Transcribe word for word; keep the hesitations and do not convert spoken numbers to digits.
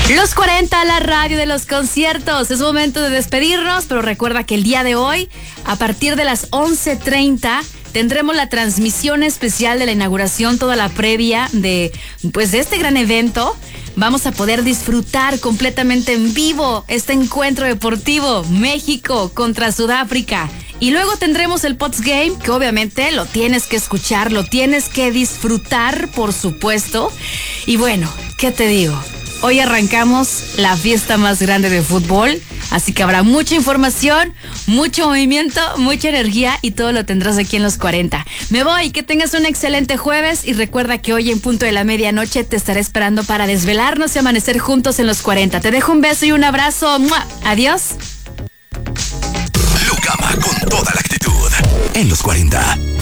Los cuarenta, la radio de los conciertos. Es momento de despedirnos, pero recuerda que el día de hoy, a partir de las once treinta, tendremos la transmisión especial de la inauguración, toda la previa de, pues, de este gran evento. Vamos a poder disfrutar completamente en vivo este encuentro deportivo, México contra Sudáfrica. Y luego tendremos el postgame, que obviamente lo tienes que escuchar, lo tienes que disfrutar, por supuesto. Y bueno, ¿qué te digo? Hoy arrancamos la fiesta más grande de fútbol, así que habrá mucha información, mucho movimiento, mucha energía y todo lo tendrás aquí en los cuarenta. Me voy, que tengas un excelente jueves y recuerda que hoy en punto de la medianoche te estaré esperando para desvelarnos y amanecer juntos en los cuarenta. Te dejo un beso y un abrazo. ¡Mua! Adiós. Lucama con toda la actitud en los cuarenta.